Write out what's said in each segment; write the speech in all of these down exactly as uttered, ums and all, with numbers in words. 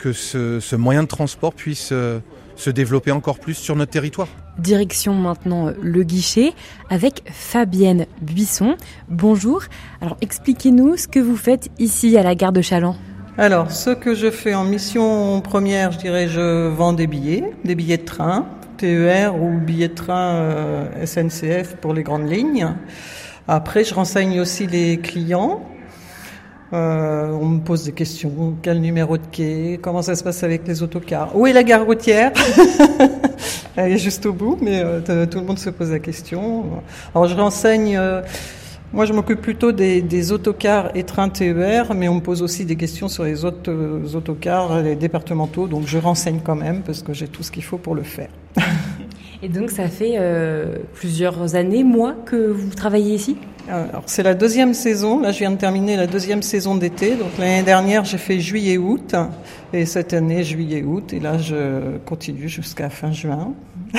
que ce, ce moyen de transport puisse euh, se développer encore plus sur notre territoire. Direction maintenant le guichet avec Fabienne Buisson. Bonjour. Alors expliquez-nous ce que vous faites ici à la gare de Chaland. Alors, ce que je fais en mission première, je dirais, je vends des billets, des billets de train, T E R ou billets de train euh, S N C F pour les grandes lignes. Après, je renseigne aussi les clients. Euh, on me pose des questions, quel numéro de quai, comment ça se passe avec les autocars, où est la gare routière? Elle est juste au bout, mais euh, tout le monde se pose la question. Alors, je renseigne... Euh, Moi, je m'occupe plutôt des, des autocars et trains T E R, mais on me pose aussi des questions sur les autres euh, autocars, les départementaux, donc je renseigne quand même parce que j'ai tout ce qu'il faut pour le faire. Et donc, ça fait euh, plusieurs années, mois, que vous travaillez ici ? Alors, c'est la deuxième saison. Là, je viens de terminer la deuxième saison d'été. Donc, l'année dernière, j'ai fait juillet-août. Et cette année, juillet-août. Et là, je continue jusqu'à fin juin.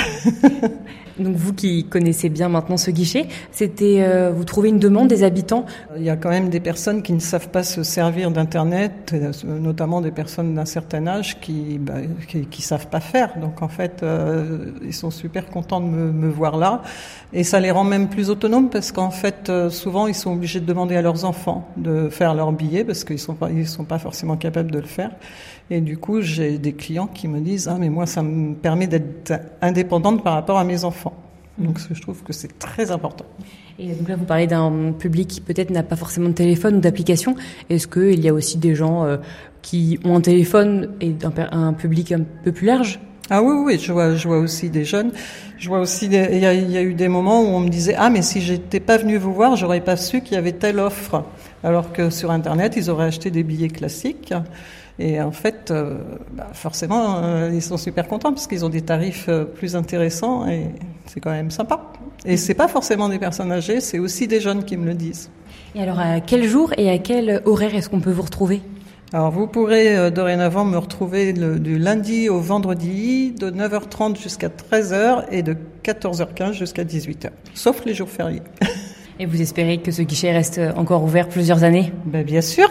Donc, vous qui connaissez bien maintenant ce guichet, c'était, euh, vous trouvez une demande des habitants ? Il y a quand même des personnes qui ne savent pas se servir d'Internet, notamment des personnes d'un certain âge qui, bah, qui, qui savent pas faire. Donc, en fait, euh, ils sont super contents de me, me voir là. Et ça les rend même plus autonomes parce qu'en fait, euh, souvent, ils sont obligés de demander à leurs enfants de faire leur billet parce qu'ils sont pas, ils sont pas forcément capables de le faire. Et du coup, j'ai des clients qui me disent « Ah, mais moi, ça me permet d'être indépendante par rapport à mes enfants. » Donc, je trouve que c'est très important. Et donc là, vous parlez d'un public qui peut-être n'a pas forcément de téléphone ou d'application. Est-ce qu'il y a aussi des gens euh, qui ont un téléphone et un, un public un peu plus large ? Ah oui, oui, je vois, je vois aussi des jeunes. Je vois aussi, des, il y a, il y a eu des moments où on me disait « Ah, mais si j'étais pas venu vous voir, j'aurais pas su qu'il y avait telle offre. » Alors que sur Internet, ils auraient acheté des billets classiques. Et en fait, euh, bah forcément, euh, ils sont super contents parce qu'ils ont des tarifs euh, plus intéressants et c'est quand même sympa. Et c'est pas forcément des personnes âgées, c'est aussi des jeunes qui me le disent. Et alors, à quel jour et à quel horaire est-ce qu'on peut vous retrouver ? Alors, vous pourrez euh, dorénavant me retrouver le, du lundi au vendredi de neuf heures trente jusqu'à treize heures et de quatorze heures quinze jusqu'à dix-huit heures, sauf les jours fériés. Et vous espérez que ce guichet reste encore ouvert plusieurs années ? Ben, bien sûr.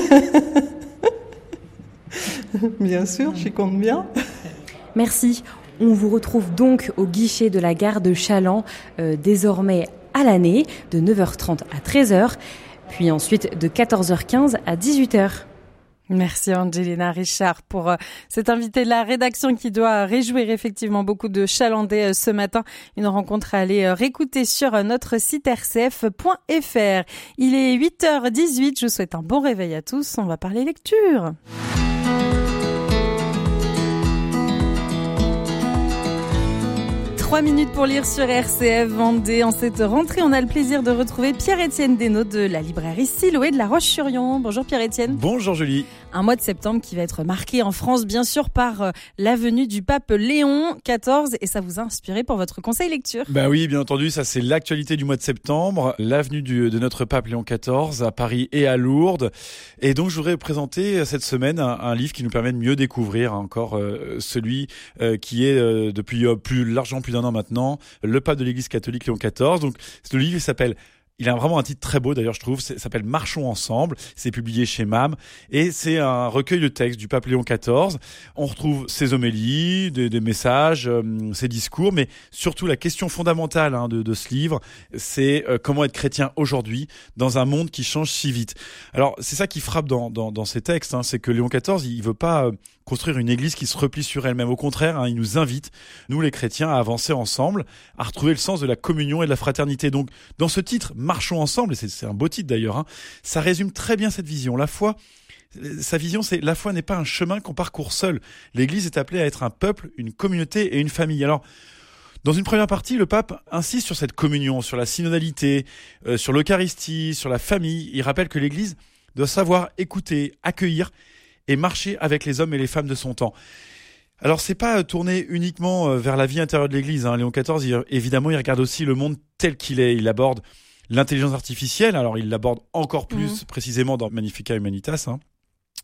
Bien sûr, j'y compte bien. Merci. On vous retrouve donc au guichet de la gare de Chaland, euh, désormais à l'année, de neuf heures trente à treize heures, puis ensuite de quatorze heures quinze à dix-huit heures. Merci Angelina Richard pour euh, cet invité de la rédaction qui doit réjouir effectivement beaucoup de Chalandais euh, ce matin. Une rencontre à aller euh, réécouter sur euh, notre site r c f point f r. Il est huit heures dix-huit, je vous souhaite un bon réveil à tous. On va parler lecture. Trois minutes pour lire sur R C F Vendée. En cette rentrée, on a le plaisir de retrouver Pierre-Étienne Desnaux de la librairie Siloé de La Roche-sur-Yon. Bonjour Pierre-Étienne. Bonjour Julie. Un mois de septembre qui va être marqué en France, bien sûr, par euh, la venue du pape Léon quatorze. Et ça vous a inspiré pour votre conseil lecture ? Bah oui, bien entendu, ça c'est l'actualité du mois de septembre. La venue du, de notre pape Léon quatorze à Paris et à Lourdes. Et donc je voudrais présenter cette semaine un, un livre qui nous permet de mieux découvrir encore euh, celui euh, qui est euh, depuis euh, plus largement plus d'un an maintenant, le pape de l'Église catholique Léon quatorze. Donc ce livre il s'appelle... Il a vraiment un titre très beau d'ailleurs je trouve, ça s'appelle Marchons ensemble, c'est publié chez M A M et c'est un recueil de textes du pape Léon quatorze. On retrouve ses homélies, des, des messages, euh, ses discours, mais surtout la question fondamentale hein, de, de ce livre, c'est euh, comment être chrétien aujourd'hui dans un monde qui change si vite. Alors c'est ça qui frappe dans, dans, dans ces textes, hein, c'est que Léon quatorze il veut pas... Euh, construire une église qui se replie sur elle-même. Au contraire, hein, il nous invite, nous les chrétiens, à avancer ensemble, à retrouver le sens de la communion et de la fraternité. Donc, dans ce titre, Marchons ensemble, et c'est, c'est un beau titre d'ailleurs, hein, ça résume très bien cette vision. La foi, sa vision, c'est la foi n'est pas un chemin qu'on parcourt seul. L'église est appelée à être un peuple, une communauté et une famille. Alors, dans une première partie, le pape insiste sur cette communion, sur la synodalité, euh, sur l'Eucharistie, sur la famille. Il rappelle que l'église doit savoir écouter, accueillir et marcher avec les hommes et les femmes de son temps. Alors, c'est pas tourné uniquement vers la vie intérieure de l'Église. Hein. Léon quatorze, il, évidemment, il regarde aussi le monde tel qu'il est. Il aborde l'intelligence artificielle. Alors, il l'aborde encore plus mmh. précisément dans Magnificat Humanitas. Hein.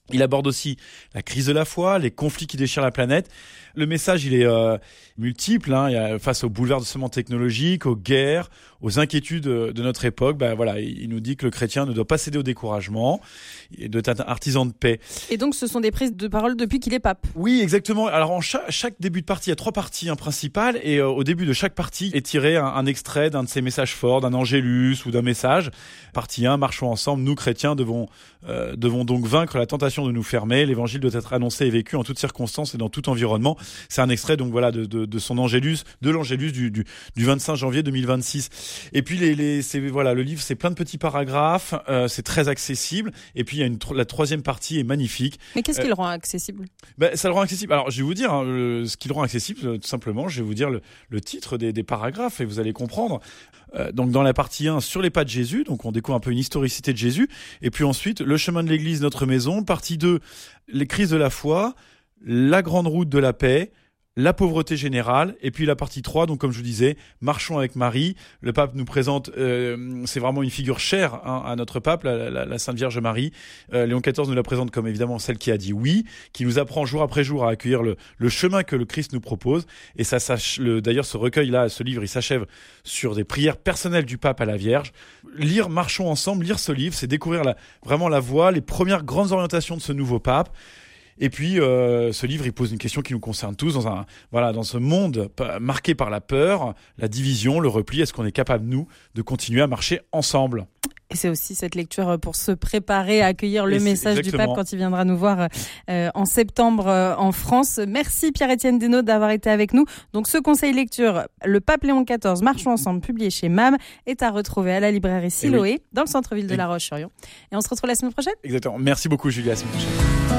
Il aborde aussi la crise de la foi, les conflits qui déchirent la planète. Le message, il est euh, multiple, hein. Il y a, face aux bouleversements technologiques, aux guerres, aux inquiétudes de notre époque. Ben voilà, il nous dit que le chrétien ne doit pas céder au découragement, il doit être un artisan de paix. Et donc, ce sont des prises de parole depuis qu'il est pape. Oui, exactement. Alors, en chaque, chaque début de partie, il y a trois parties hein, principales, et euh, au début de chaque partie est tiré un, un extrait d'un de ses messages forts, d'un angélus ou d'un message. Partie un, marchons ensemble. Nous, chrétiens, devons euh, devons donc vaincre la tentation de nous fermer. L'évangile doit être annoncé et vécu en toutes circonstances et dans tout environnement. C'est un extrait donc voilà de, de, de son angélus, de l'angélus du, du, du vingt-cinq janvier deux mille vingt-six. Et puis les, les c'est voilà le livre, c'est plein de petits paragraphes, euh, c'est très accessible. Et puis il y a une la troisième partie est magnifique. Mais qu'est-ce qui euh, le rend accessible? Ben ça le rend accessible. Alors je vais vous dire hein, le, ce qui le rend accessible, tout simplement. Je vais vous dire le, le titre des, des paragraphes et vous allez comprendre. Euh, donc dans la partie un, sur les pas de Jésus, donc on découvre un peu une historicité de Jésus. Et puis ensuite, le chemin de l'Église, notre maison. Partie deux, les crises de la foi, la grande route de la paix, la pauvreté générale, et puis la partie trois, donc comme je vous disais, marchons avec Marie. Le pape nous présente, euh, c'est vraiment une figure chère hein, à notre pape, la, la, la Sainte Vierge Marie. Euh, Léon quatorze nous la présente comme évidemment celle qui a dit oui, qui nous apprend jour après jour à accueillir le, le chemin que le Christ nous propose. Et ça, ça le, d'ailleurs, ce recueil-là, ce livre, il s'achève sur des prières personnelles du pape à la Vierge. Lire Marchons ensemble, lire ce livre, c'est découvrir la, vraiment la voie, les premières grandes orientations de ce nouveau pape. Et puis, euh, ce livre, il pose une question qui nous concerne tous dans un, voilà, dans ce monde marqué par la peur, la division, le repli. Est-ce qu'on est capable, nous, de continuer à marcher ensemble? Et c'est aussi cette lecture pour se préparer à accueillir le message du pape quand il viendra nous voir euh, en septembre euh, en France. Merci Pierre-Étienne Desnaux d'avoir été avec nous. Donc ce conseil lecture, le pape Léon quatorze, Marchons ensemble, publié chez M A M, est à retrouver à la librairie Siloé, oui. dans le centre-ville de La Roche-sur-Yon. Et on se retrouve la semaine prochaine. Exactement. Merci beaucoup Julie, à la semaine prochaine.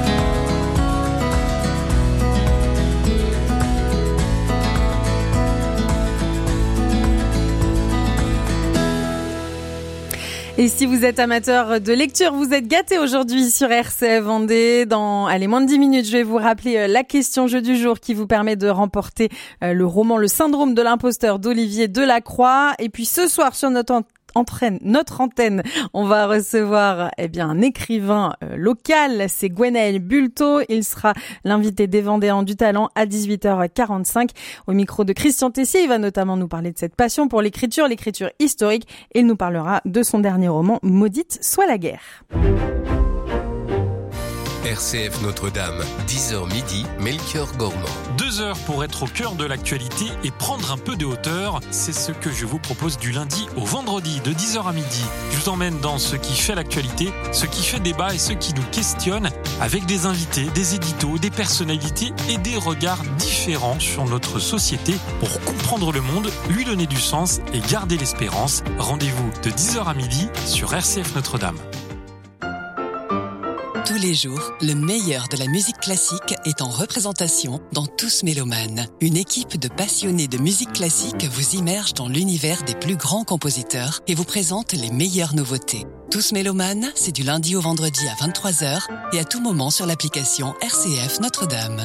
Et si vous êtes amateur de lecture, vous êtes gâtés aujourd'hui sur R C F Vendée. Dans, allez, moins de dix minutes, je vais vous rappeler la question jeu du jour qui vous permet de remporter le roman Le syndrome de l'imposteur d'Olivier Delacroix. Et puis ce soir sur notre Entraîne, notre antenne, on va recevoir eh bien un écrivain euh, local, c'est Gwenaël Bulto. Il sera l'invité des Vendéens du Talent à dix-huit heures quarante-cinq au micro de Christian Tessier. Il va notamment nous parler de cette passion pour l'écriture, l'écriture historique. Et il nous parlera de son dernier roman, Maudite soit la guerre. R C F Notre-Dame, dix heures midi, Melchior Gormand. Deux heures pour être au cœur de l'actualité et prendre un peu de hauteur, c'est ce que je vous propose du lundi au vendredi de dix heures à midi. Je vous emmène dans ce qui fait l'actualité, ce qui fait débat et ce qui nous questionne avec des invités, des éditos, des personnalités et des regards différents sur notre société pour comprendre le monde, lui donner du sens et garder l'espérance. Rendez-vous de dix heures à midi sur R C F Notre-Dame. Tous les jours, le meilleur de la musique classique est en représentation dans Tous Mélomanes. Une équipe de passionnés de musique classique vous immerge dans l'univers des plus grands compositeurs et vous présente les meilleures nouveautés. Tous Mélomanes, c'est du lundi au vendredi à vingt-trois heures et à tout moment sur l'application R C F Notre-Dame.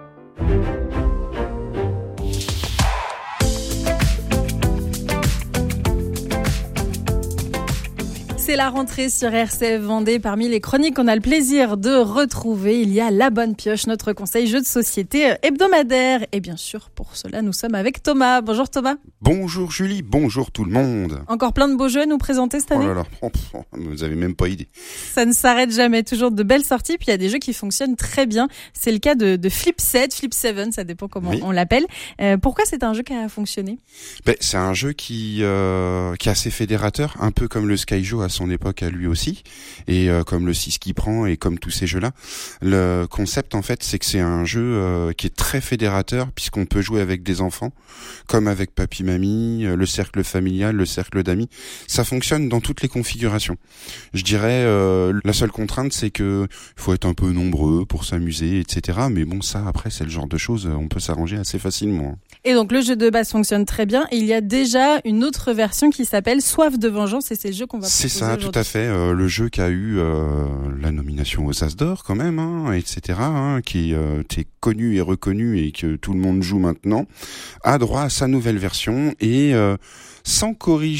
C'est la rentrée sur R C F Vendée. Parmi les chroniques qu'on a le plaisir de retrouver, il y a La Bonne Pioche, notre conseil jeu de société hebdomadaire. Et bien sûr, pour cela, nous sommes avec Thomas. Bonjour Thomas. Bonjour Julie, bonjour tout le monde. Encore plein de beaux jeux à nous présenter cette année. Oh là là, oh, oh, vous avez même pas idée. Ça ne s'arrête jamais, toujours de belles sorties. Puis il y a des jeux qui fonctionnent très bien. C'est le cas de, de Flip sept, Flip sept, ça dépend comment oui. on l'appelle. Euh, pourquoi c'est un jeu qui a fonctionné ? Ben, c'est un jeu qui, euh, qui est assez fédérateur, un peu comme le Skyjo à son époque à lui aussi, et euh, comme le six qui prend et comme tous ces jeux-là. Le concept en fait, c'est que c'est un jeu euh, qui est très fédérateur puisqu'on peut jouer avec des enfants, comme avec papy, mamie, le cercle familial, le cercle d'amis. Ça fonctionne dans toutes les configurations. Je dirais euh, la seule contrainte, c'est que faut être un peu nombreux pour s'amuser, et cetera. Mais bon, ça après, c'est le genre de choses, on peut s'arranger assez facilement. Et donc le jeu de base fonctionne très bien. Et il y a déjà une autre version qui s'appelle Soif de vengeance, et c'est le jeu qu'on va proposer. C'est ça, tout à fait. Euh, le jeu qui a eu euh, la nomination aux As d'Or quand même, hein, et cetera, hein, qui euh, est connu et reconnu et que tout le monde joue maintenant, a droit à sa nouvelle version et euh, sans corriger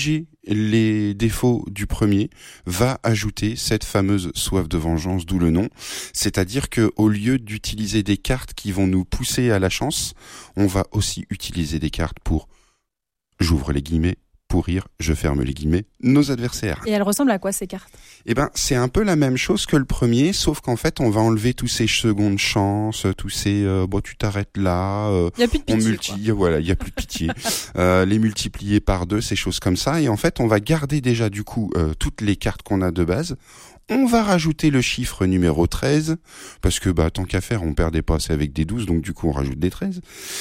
les défauts du premier va ajouter cette fameuse soif de vengeance, d'où le nom. C'est-à-dire que au lieu d'utiliser des cartes qui vont nous pousser à la chance, on va aussi utiliser des cartes pour, j'ouvre les guillemets, pourrir, je ferme les guillemets, nos adversaires. Et elles ressemblent à quoi ces cartes ? Eh ben, c'est un peu la même chose que le premier, sauf qu'en fait, on va enlever tous ces secondes chances, tous ces euh, bon, tu t'arrêtes là. Euh, il y a plus de pitié. On multi, voilà, il y a plus de pitié. euh, les multiplier par deux, ces choses comme ça, et en fait, on va garder déjà du coup euh, toutes les cartes qu'on a de base. On va rajouter le chiffre numéro treize, parce que bah tant qu'à faire, on perdait pas assez avec des douze, donc du coup on rajoute des treize.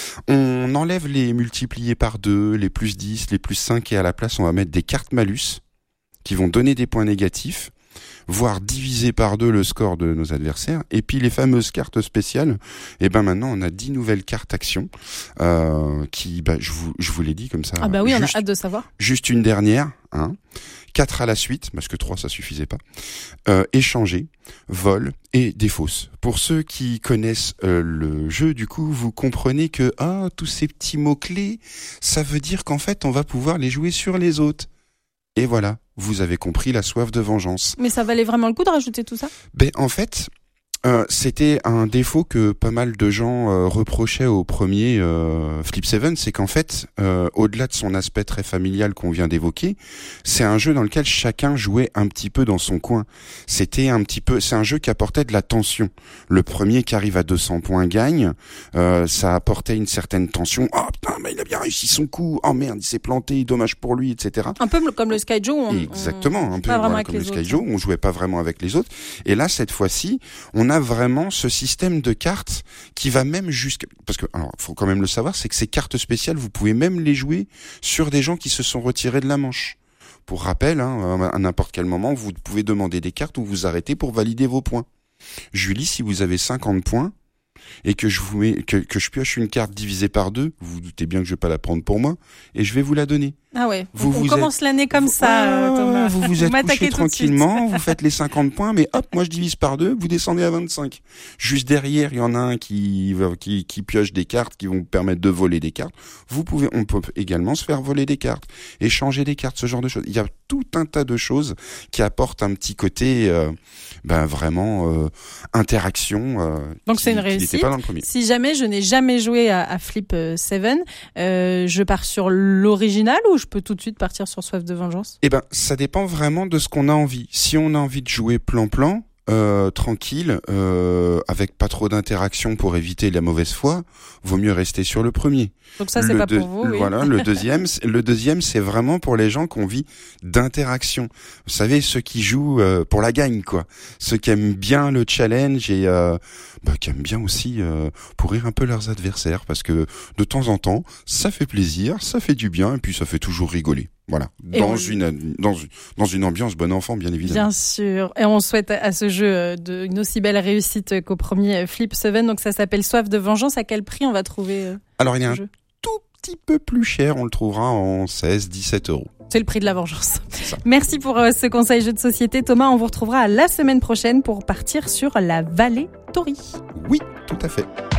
On enlève les multipliés par deux, les plus dix, les plus cinq, et à la place on va mettre des cartes malus, qui vont donner des points négatifs, voire diviser par deux le score de nos adversaires. Et puis les fameuses cartes spéciales, et ben maintenant on a dix nouvelles cartes actions, euh, qui, bah je vous, je vous l'ai dit comme ça. Ah bah oui, juste, on a hâte de savoir. Juste une dernière, hein. quatre à la suite, parce que trois ça suffisait pas, euh, échanger, vol et défausse. Pour ceux qui connaissent euh, le jeu, du coup, vous comprenez que ah tous ces petits mots-clés, ça veut dire qu'en fait, on va pouvoir les jouer sur les autres. Et voilà, vous avez compris la soif de vengeance. Mais ça valait vraiment le coup de rajouter tout ça ? Ben en fait... Euh, c'était un défaut que pas mal de gens euh, reprochaient au premier euh, Flip seven, c'est qu'en fait, euh, au-delà de son aspect très familial qu'on vient d'évoquer, c'est un jeu dans lequel chacun jouait un petit peu dans son coin. C'était un petit peu, c'est un jeu qui apportait de la tension. Le premier qui arrive à deux cents points gagne, euh, ça apportait une certaine tension. Oh putain, mais il a bien réussi son coup. Oh merde, il s'est planté, dommage pour lui, et cetera. Un peu comme le Skyjo. On, Exactement, on... un peu voilà, comme le Skyjo. On jouait pas vraiment avec les autres. Et là, cette fois-ci, on a vraiment ce système de cartes qui va même jusqu'à... Parce que, alors, faut quand même le savoir, c'est que ces cartes spéciales, vous pouvez même les jouer sur des gens qui se sont retirés de la manche. Pour rappel, hein, à n'importe quel moment, vous pouvez demander des cartes ou vous arrêter pour valider vos points. Julie, si vous avez cinquante points et que je vous mets, que, que je pioche une carte divisée par deux, vous vous doutez bien que je vais pas la prendre pour moi et je vais vous la donner. Ah ouais, vous, on vous commence êtes... l'année comme vous... ça, euh, Thomas. Vous vous êtes couché tranquillement, vous faites les cinquante points, mais hop, moi je divise par deux, vous descendez à vingt-cinq. Juste derrière, il y en a un qui, qui, qui pioche des cartes qui vont vous permettre de voler des cartes. Vous pouvez, on peut également se faire voler des cartes, échanger des cartes, ce genre de choses. Il y a tout un tas de choses qui apportent un petit côté, euh, ben vraiment euh, interaction. Euh, Donc qui, c'est une réussite. Pas dans le premier. Si jamais je n'ai jamais joué à, à Flip seven, euh, je pars sur l'original ou je peux tout de suite partir sur Soif de vengeance ? Eh ben, ça dépend vraiment de ce qu'on a envie. Si on a envie de jouer plan-plan, euh, tranquille, euh, avec pas trop d'interaction pour éviter la mauvaise foi, vaut mieux rester sur le premier. Donc ça, c'est le pas deux, pour vous, oui. Voilà, le deuxième, le deuxième, c'est vraiment pour les gens qui ont envie d'interaction. Vous savez, ceux qui jouent euh, pour la gagne, quoi. Ceux qui aiment bien le challenge et euh, bah, qui aiment bien aussi euh, pourrir un peu leurs adversaires, parce que de temps en temps, ça fait plaisir, ça fait du bien, et puis ça fait toujours rigoler. Voilà, et dans on... une dans une dans une ambiance bon enfant, bien évidemment. Bien sûr, et on souhaite à ce jeu de, une aussi belle réussite qu'au premier Flip seven. Donc ça s'appelle Soif de vengeance. À quel prix on va trouver euh, Alors il y a un jeu tout petit peu plus cher, on le trouvera en seize dix-sept euros. C'est le prix de la vengeance. Merci pour euh, ce conseil jeu de société, Thomas. On vous retrouvera la semaine prochaine pour partir sur la vallée Tori. Oui, tout à fait.